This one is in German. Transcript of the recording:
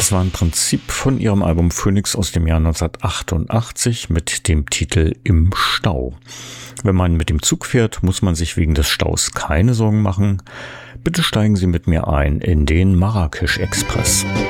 Das war im Prinzip von ihrem Album Phoenix aus dem Jahr 1988 mit dem Titel Im Stau. Wenn man mit dem Zug fährt, muss man sich wegen des Staus keine Sorgen machen. Bitte steigen Sie mit mir ein in den Marrakesch-Express.